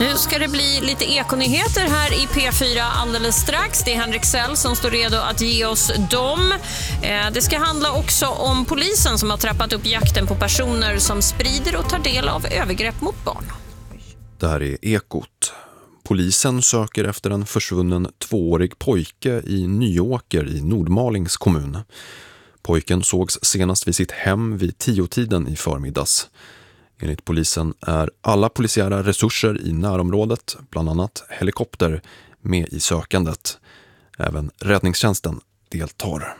Nu ska det bli lite ekonyheter här i P4 alldeles strax. Det är Henrik Sell som står redo att ge oss dem. Det ska handla också om polisen som har trappat upp jakten på personer som sprider och tar del av övergrepp mot barn. Det här är Ekot. Polisen söker efter en försvunnen 2-årig pojke i Nyåker i Nordmalings kommun. Pojken sågs senast vid sitt hem vid 10-tiden i förmiddags. Enligt polisen är alla polisiära resurser i närområdet, bland annat helikopter, med i sökandet. Även räddningstjänsten deltar.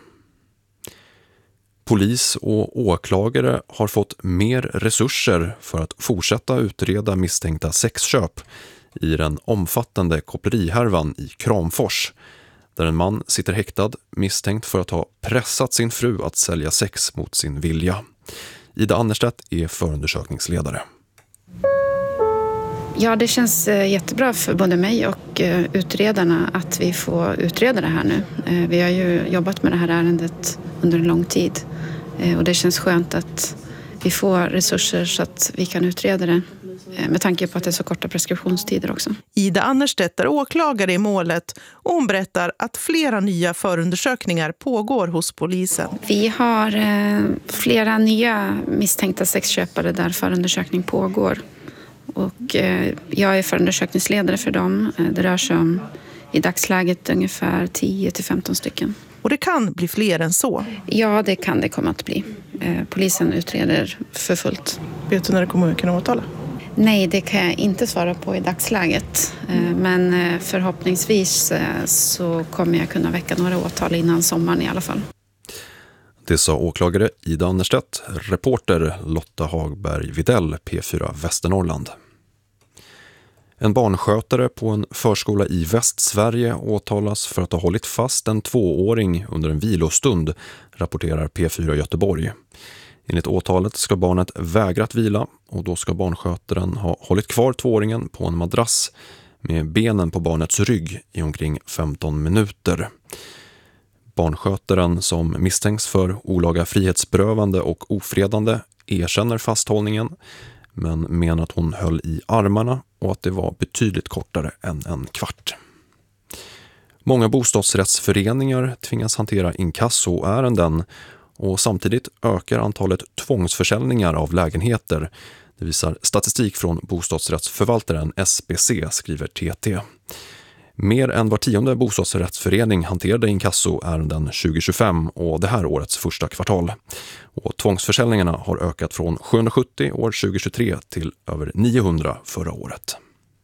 Polis och åklagare har fått mer resurser för att fortsätta utreda misstänkta sexköp i den omfattande kopplerihärvan i Kramfors, där en man sitter häktad misstänkt för att ha pressat sin fru att sälja sex mot sin vilja. Ida Annerstedt är förundersökningsledare. Ja, det känns jättebra för både mig och utredarna att vi får utreda det här nu. Vi har ju jobbat med det här ärendet under en lång tid och det känns skönt att vi får resurser så att vi kan utreda det med tanke på att det är så korta preskriptionstider också. Ida Annerstedt är åklagare i målet och hon berättar att flera nya förundersökningar pågår hos polisen. Vi har flera nya misstänkta sexköpare där förundersökning pågår. Och jag är förundersökningsledare för dem. Det rör sig om i dagsläget ungefär 10-15 stycken. Och det kan bli fler än så? Ja, det kan det komma att bli. Polisen utreder för fullt. Vet du när det kommer att kunna åtala? Nej, det kan jag inte svara på i dagsläget. Men förhoppningsvis så kommer jag kunna väcka några åtal innan sommaren i alla fall. Det sa åklagare Ida Annerstedt, reporter Lotta Hagberg-Videll, P4 Västernorrland. En barnskötare på en förskola i Västsverige åtalas för att ha hållit fast en 2-åring under en vilostund, rapporterar P4 Göteborg. Enligt åtalet ska barnet vägrat vila och då ska barnskötaren ha hållit kvar 2-åringen på en madrass med benen på barnets rygg i omkring 15 minuter. Barnskötaren som misstänks för olaga frihetsberövande och ofredande erkänner fasthållningen men menar att hon höll i armarna och att det var betydligt kortare än en kvart. Många bostadsrättsföreningar tvingas hantera inkassoärenden och samtidigt ökar antalet tvångsförsäljningar av lägenheter. Det visar statistik från bostadsrättsförvaltaren SBC, skriver TT. Mer än var 10:e bostadsrättsförening hanterade inkassoärenden 2025 och det här årets första kvartal. Och tvångsförsäljningarna har ökat från 770 år 2023 till över 900 förra året.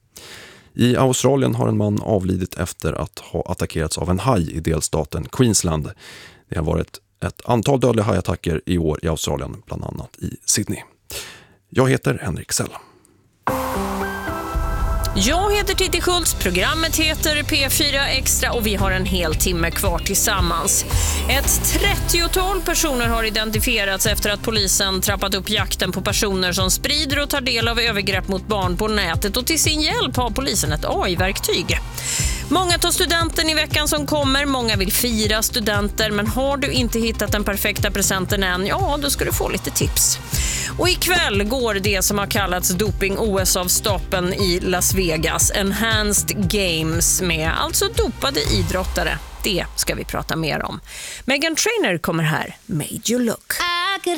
I Australien har en man avlidit efter att ha attackerats av en haj i delstaten Queensland. Det har varit ett antal dödliga hajattacker i år i Australien, bland annat i Sydney. Jag heter Henrik Sell. Jag heter Titti Schultz, programmet heter P4 Extra och vi har en hel timme kvar tillsammans. Ett 30-tal personer har identifierats efter att polisen trappat upp jakten på personer som sprider och tar del av övergrepp mot barn på nätet, och till sin hjälp har polisen ett AI-verktyg. Många tar studenten i veckan som kommer, många vill fira studenter, men har du inte hittat den perfekta presenten än, ja då ska du få lite tips. Och ikväll går det som har kallats doping-OS av stapeln i Las Vegas, Enhanced Games, med alltså dopade idrottare. Det ska vi prata mer om. Meghan Trainor kommer här, Made You Look. I could